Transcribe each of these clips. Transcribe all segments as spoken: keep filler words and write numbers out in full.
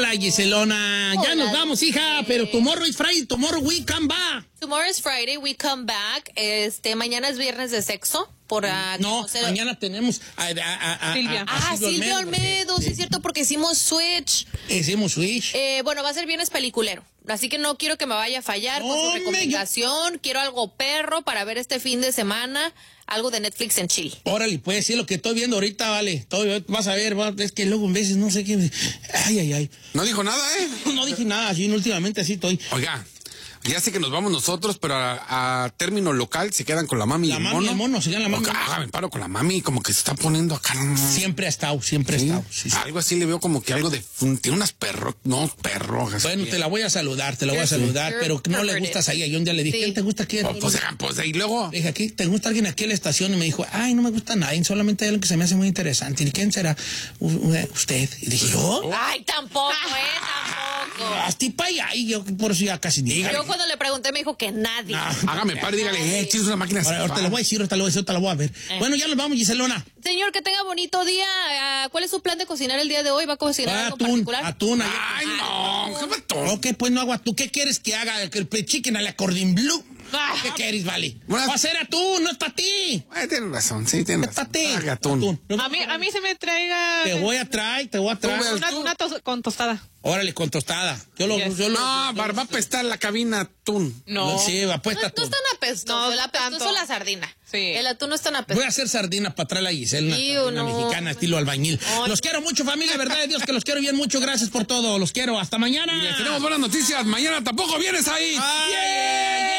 Hola, Giselona. Ya Hola, nos vamos, hija, pero tomorrow is Friday, tomorrow we come back. Tomorrow is Friday, we come back. Este, mañana es viernes de sexo. Por aquí, no, no sé, mañana tenemos a, a, a, Silvia. a, a Ah, Silvia Olmedo, sí. sí es cierto, porque hicimos Switch. Hicimos Switch. Eh, bueno, va a ser viernes peliculero. Así que no quiero que me vaya a fallar con su recomendación. Yo... Quiero algo perro para ver este fin de semana. Algo de Netflix en chill. Órale, pues, sí, lo que estoy viendo ahorita, vale. Estoy, vas a ver, va, es que luego en veces no sé qué. Ay, ay, ay. No dijo nada, ¿eh? No dije nada, así, últimamente así estoy. Oiga. Ya sé que nos vamos nosotros, pero a, a término local se quedan con la mami y la el mami mono. y el mono, se quedan la mami. Okay, hágame paro con la mami, como que se está poniendo acá. Siempre ha estado, siempre ¿Sí? ha estado. Sí, sí. Algo así le veo como que algo de... Tiene unas perros, no, perros. Bueno, te la voy a saludar, te la voy a saludar, pero no le gustas a ella. Yo un día le dije, Sí. ¿quién te gusta aquí? Oh, pues, pues, y luego... Le dije, aquí, ¿te gusta alguien aquí en la estación? Y me dijo, ay, no me gusta nadie, solamente hay algo que se me hace muy interesante. ¿Y quién será? U- u- usted. Y dije, ¿yo? Ay, tampoco, eh, tampoco. Hasta para allá, y yo por eso ya casi digo. Yo cuando le pregunté me dijo que nadie. No. Hágame paro y dígale, eh, chis, una máquina. Ahora, ahorita le voy a decir, ahorita le voy a decir, ahorita la voy a ver. Eh. Bueno, ya nos vamos, Giselona. Señor, que tenga bonito día. Ah, ¿Cuál es su plan de cocinar el día de hoy? ¿Va a cocinar Ah, algo atún, particular? atún. allá. Ay, no, qué matón. Ok, pues no hago atún. ¿Qué quieres que haga? ¿Que el play chicken al acordín blue? Ah. ¿Qué quieres, vale? Bueno, Va a ser atún, no es para ti. Eh, tienes razón, sí, tienes Es para razón. ti. Haga atún. Atún. A mí, a mí se me traiga Te voy a traer, te voy a traer. Tú, una, una tos- con tostada. Órale, con tostada. Yo lo... Yes. Yo lo No, Barba está en la cabina atún. No. Sí, va, No, puesta no atún. es tan apestoso. No, el apestoso tanto. la sardina. Sí. El atún no es tan Voy apestoso. a hacer sardina para traer a Giselle, una Iu, sardina no. mexicana, estilo albañil. Ay. Los quiero mucho, familia, verdad de Dios que los quiero bien mucho. Gracias por todo, los quiero. Hasta mañana. Y les tenemos buenas noticias. Mañana tampoco vienes ahí. ¡Ay, ay,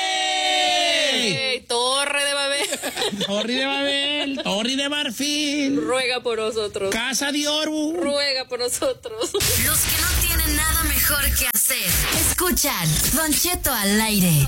ay! Ey, Torre de Babel. Torre de Babel, Torre de Marfil, Ruega por nosotros. Casa de Oro. Ruega por nosotros. Los que no tienen nada mejor que hacer. Escuchan Don Cheto al aire.